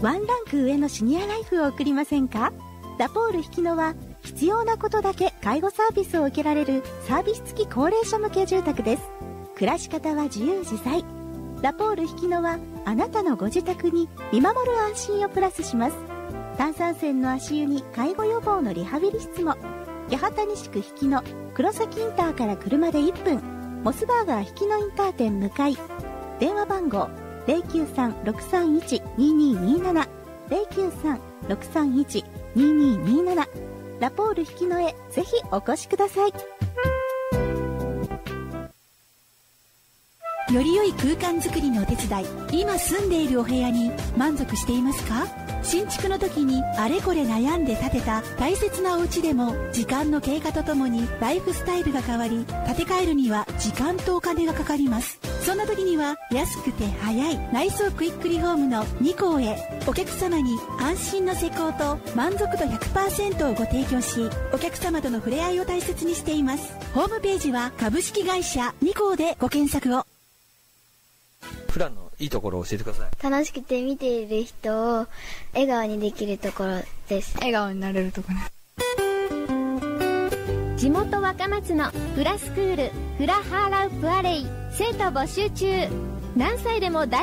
ワンランク上のシニアライフを送りませんか？ラポール日野は必要なことだけ介護サービスを受けられるサービス付き高齢者向け住宅です。暮らし方は自由自在。ラポール日野はあなたのご自宅に見守る安心をプラスします。炭酸泉の足湯に介護予防のリハビリ室も。八幡西区日野黒崎インターから車で1分、モスバーガー日野インター店向かい。電話番号 093-631-2227 093-631-2227。ラポール日野へぜひお越しください。 より良い空間づくりのお手伝い、今住んでいるお部屋に満足していますか？新築の時にあれこれ悩んで建てた大切なお家でも、時間の経過とともにライフスタイルが変わり、建て替えるには時間とお金がかかります。そんな時には安くて早い内装クイックリフォームの2項へ、お客様に安心の施工と満足度 100% をご提供し、お客様との触れ合いを大切にしています。ホームページは株式会社2項でご検索を。 プランのいいところを教えてください。 楽しくて見ている人を笑顔にできるところです。 笑顔になれるところ。 地元若松のフラスクールフラハーラウプアレイ生徒募集中。何歳でも大